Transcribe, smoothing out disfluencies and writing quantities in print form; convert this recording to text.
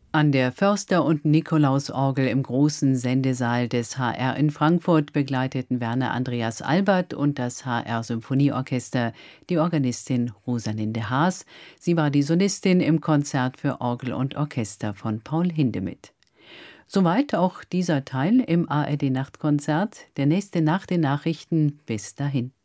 An der Förster- und Nikolausorgel im großen Sendesaal des HR in Frankfurt begleiteten Werner Andreas Albert und das HR-Symphonieorchester die Organistin Rosalinde Haas. Sie war die Solistin im Konzert für Orgel und Orchester von Paul Hindemith. Soweit auch dieser Teil im ARD-Nachtkonzert. Der nächste nach den Nachrichten. Bis dahin.